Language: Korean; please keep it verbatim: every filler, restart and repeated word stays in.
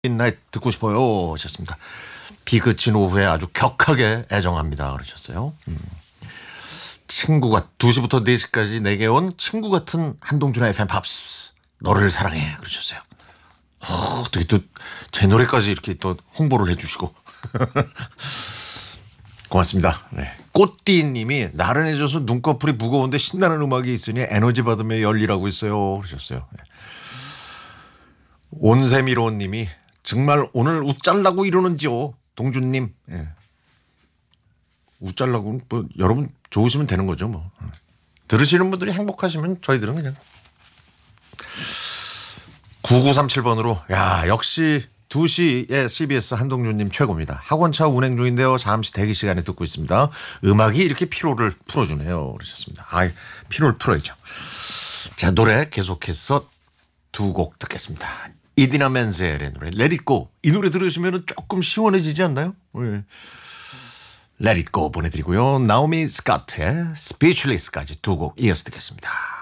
나이 듣고 싶어요 하셨습니다. 비 그친 오후에 아주 격하게 애정합니다 그러셨어요. 음. 친구가 두 시부터 네 시까지 내게 온 친구 같은 한동준의 에프엠 팝스 너를 사랑해 그러셨어요. 어, 어떻게 또 제 노래까지 이렇게 또 홍보를 해주시고 고맙습니다. 네. 꽃띠님이 나른해져서 눈꺼풀이 무거운데 신나는 음악이 있으니 에너지 받으며 열일하고 있어요 그러셨어요. 네. 온세미로님이 정말 오늘 웃잘라고 이러는지요 동준님. 예. 웃잘라고 뭐 여러분 좋으시면 되는 거죠 뭐. 들으시는 분들이 행복하시면 저희들은 그냥. 구구삼칠 번으로 야 역시 두 시에 씨비에스 한동준님 최고입니다. 학원차 운행 중인데요. 잠시 대기 시간에 듣고 있습니다. 음악이 이렇게 피로를 풀어주네요 그러셨습니다. 아 피로를 풀어야죠. 자 노래 계속해서 두 곡 듣겠습니다. 이디나 멘젤의 노래 Let It Go. 이 노래 들으시면 조금 시원해지지 않나요? 네. Let It Go 보내드리고요. 나오미 스카트의 Speechless까지 두 곡 이어서 듣겠습니다.